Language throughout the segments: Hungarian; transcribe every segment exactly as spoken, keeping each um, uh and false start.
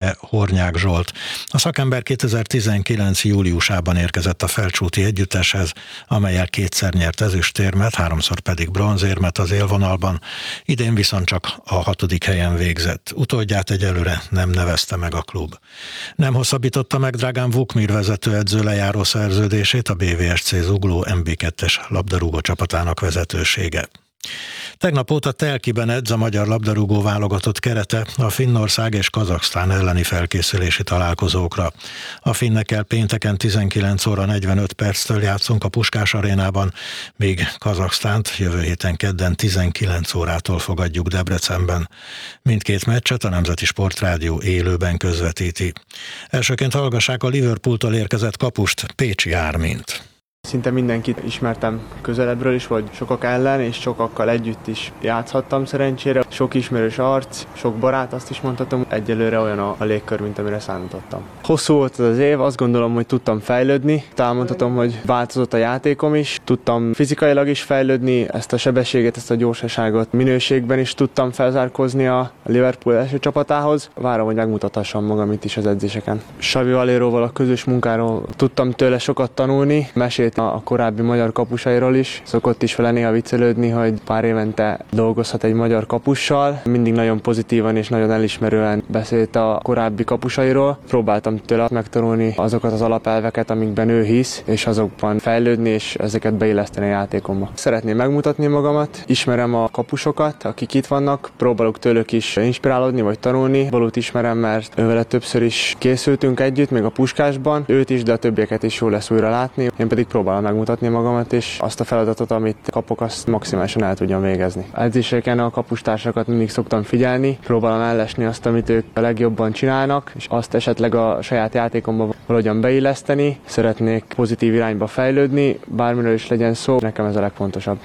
edzője Hornyák Zsolt. A szakember kétezer-tizenkilenc júliusában érkezett a Felcsúti együtteshez, amellyel kétszer nyert ezüstérmet, háromszor pedig bronzérmet az élvonalban. Idén viszont csak a hatodik helyen végzett. Utódját egyelőre nem nevezte meg a klub. Nem hosszabbította meg Dragan Vukmir vezetőedző lejáró szerződését a bé vé es cé Zugló em bé kettes labdarúgó csapatának vezetősége. Tegnap óta Telkiben edz a magyar labdarúgó válogatott kerete a Finnország és Kazaksztán elleni felkészülési találkozókra. A finnekkel pénteken tizenkilenc óra negyvenöt perctől játszunk a Puskás arénában, míg Kazaksztánt jövő héten kedden tizenkilenc órától fogadjuk Debrecenben. Mindkét meccset a Nemzeti Sportrádió élőben közvetíti. Elsőként hallgassák a Liverpooltól érkezett kapust, Pécsi Ármint. Szinte mindenkit ismertem közelebbről is, vagy sokak ellen, és sokakkal együtt is játszhattam szerencsére. Sok ismerős arc, sok barát, azt is mondhatom, egyelőre olyan a, a légkör, mint amire számítottam. Hosszú volt az év, azt gondolom, hogy tudtam fejlődni. Talán mondhatom, hogy változott a játékom is, tudtam fizikailag is fejlődni, ezt a sebességet, ezt a gyorsaságot minőségben is tudtam felzárkózni a Liverpool első csapatához. Várom, hogy megmutathassam magam itt is az edzéseken. Xavi Valéróval a közös munkáról tudtam tőle sokat tanulni, mesélt a korábbi magyar kapusairól is. Szokott is vele néha viccelődni, hogy pár évente dolgozhat egy magyar kapussal. Mindig nagyon pozitívan és nagyon elismerően beszélt a korábbi kapusairól. Próbáltam tőle megtanulni azokat az alapelveket, amikben ő hisz, és azokban fejlődni, és ezeket beilleszteni a játékomba. Szeretném megmutatni magamat, ismerem a kapusokat, akik itt vannak, próbálok tőlük is inspirálódni vagy tanulni. Valót ismerem, mert ővele többször is készültünk együtt, még a Puskásban. Őt is, de a többieket is jó lesz újra látni. Én pedig próbálom megmutatni magamat, és azt a feladatot, amit kapok, azt maximálisan el tudjam végezni. Edzéseken a kapustársakat mindig szoktam figyelni, próbálom ellesni azt, amit ők a legjobban csinálnak, és azt esetleg a saját játékomba valahogyan beilleszteni. Szeretnék pozitív irányba fejlődni, bármiről is legyen szó, nekem ez a legfontosabb.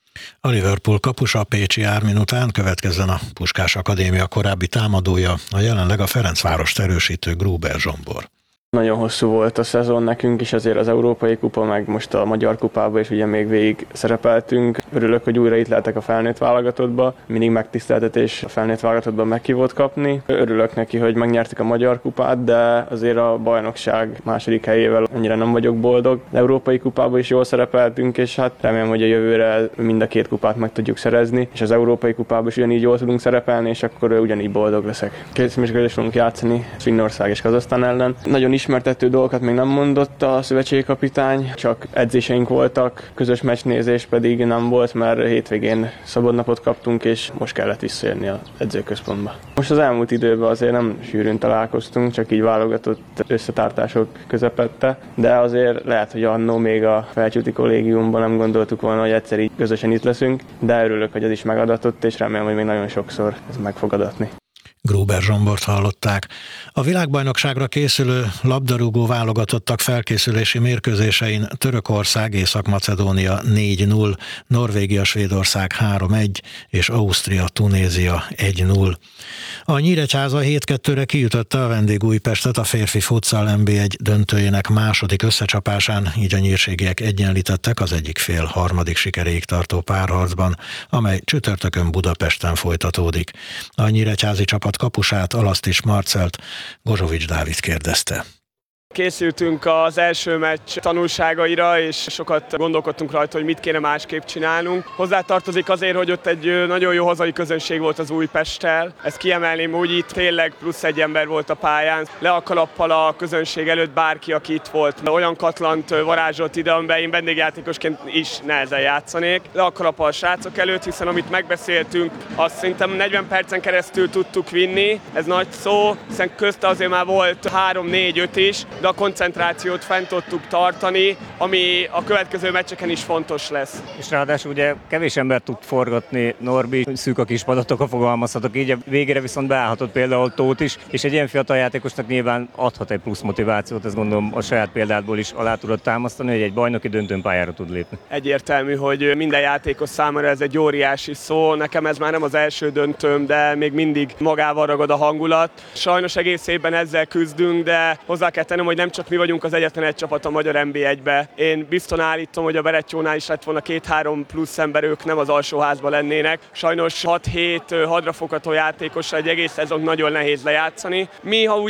A Liverpool kapusa Pécsi Ármin után következzen a Puskás Akadémia korábbi támadója, a jelenleg a Ferencvárost erősítő Gruber Zsombor. Nagyon hosszú volt a szezon nekünk is, azért az Európai Kupa, meg most a Magyar Kupában is ugye még végig szerepeltünk. Örülök, hogy újra itt lehetek a felnőtt válogatottba. Mindig megtiszteltetés a felnőtt válogatottban meghívót kapni. Örülök neki, hogy megnyertük a Magyar Kupát, de azért a bajnokság második helyével annyira nem vagyok boldog. Az Európai Kupában is jól szerepeltünk, és hát remélem, hogy a jövőre mind a két kupát meg tudjuk szerezni, és az Európai Kupában is ugyanígy jól tudunk szerepelni, és akkor ugyanígy boldog leszek. Két mérkőzést fogunk játszani Finnország és Kazahsztán ellen. Nagyon ismertető dolgokat még nem mondott a szövetségi kapitány, csak edzéseink voltak, közös meccsnézés pedig nem volt, mert hétvégén szabadnapot kaptunk, és most kellett visszajönni az edzőközpontba. Most az elmúlt időben azért nem sűrűn találkoztunk, csak így válogatott összetartások közepette, de azért lehet, hogy annó még a Felcsúti kollégiumban nem gondoltuk volna, hogy egyszer így közösen itt leszünk, de örülök, hogy ez is megadatott, és remélem, hogy még nagyon sokszor ez meg fog adatni. Gruber Zsombort hallották. A világbajnokságra készülő labdarúgó válogatottak felkészülési mérkőzésein Törökország, Észak-Macedónia négy null, Norvégia, Svédország három egy és Ausztria, Tunézia egy null. A Nyíregyháza hét kettőre kiütötte a vendég Újpestet a férfi futsal en bé egy döntőjének második összecsapásán, így a nyírségiek egyenlítettek az egyik fél harmadik sikeréig tartó párharcban, amely csütörtökön Budapesten folytatódik. A nyíregyházi csapat kapusát, Alasztis Marcelt Gozsovics Dávid kérdezte. Készültünk az első meccs tanulságaira, és sokat gondolkodtunk rajta, hogy mit kéne másképp csinálnunk. Hozzátartozik azért, hogy ott egy nagyon jó hazai közönség volt az Újpesttel. Ezt kiemelném, úgy itt tényleg plusz egy ember volt a pályán. Le a kalappal a közönség előtt bárki, aki itt volt. Olyan katlant varázsolt ide, amiben én vendégjátékosként is nehezen játszanék. Le a kalappal a srácok előtt, hiszen amit megbeszéltünk, azt szerintem negyven percen keresztül tudtuk vinni. Ez nagy szó, hiszen közte azért már volt három négy öt is, de a koncentrációt fent tudtuk tartani, ami a következő meccseken is fontos lesz. És ráadásul ugye kevés ember tud forgatni, Norbi, szűk a kispadot, ha fogalmazhatok így, a végére viszont beállhatott például Tóth is, és egy ilyen fiatal játékosnak nyilván adhat egy plusz motivációt, ezt gondolom a saját példádból is alá tudod támasztani, hogy egy bajnoki döntőn pályára tud lépni. Egyértelmű, hogy minden játékos számára ez egy óriási szó, nekem ez már nem az első döntőm, de még mindig magával ragad a hangulat. Sajnos egész évben ezzel küzdünk, de hozzá kell tennem, hogy nem csak mi vagyunk az egyetlen egy csapat a magyar en bé egybe. Én bizton állítom, hogy a Berettyónál is lett volna két-három plusz ember, ők nem az alsóházban lennének. Sajnos hat-hét hadrafogható játékossal egy egész szezon nagyon nehéz lejátszani. Mi, ha úgy